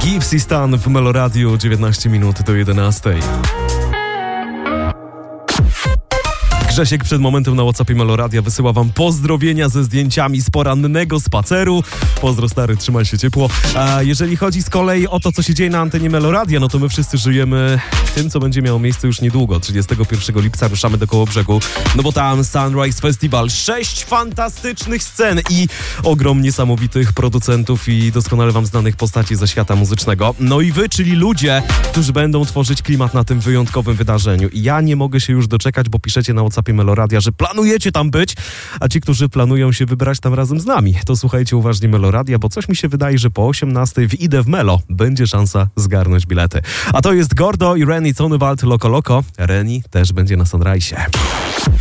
Gibbs i Stan w Meloradiu, 19 minut do 11. Grzesiek przed momentem na WhatsAppie Meloradia wysyła wam pozdrowienia ze zdjęciami z porannego spaceru. Pozdro stary, trzymaj się ciepło. A jeżeli chodzi z kolei o to, co się dzieje na antenie Meloradia, no to my wszyscy żyjemy tym, co będzie miało miejsce już niedługo. 31 lipca ruszamy do Kołobrzegu, no bo tam Sunrise Festival. 6 fantastycznych scen i ogrom niesamowitych producentów i doskonale wam znanych postaci ze świata muzycznego. No i wy, czyli ludzie, którzy będą tworzyć klimat na tym wyjątkowym wydarzeniu. I ja nie mogę się już doczekać, bo piszecie na WhatsAppie Meloradia, że planujecie tam być, a ci, którzy planują się wybrać tam razem z nami, to słuchajcie uważnie Meloradia, bo coś mi się wydaje, że po 18 w Idę w Melo będzie szansa zgarnąć bilety. A to jest Gordo i Reni Conewald, Loco Loco. Reni też będzie na Sunrise'ie.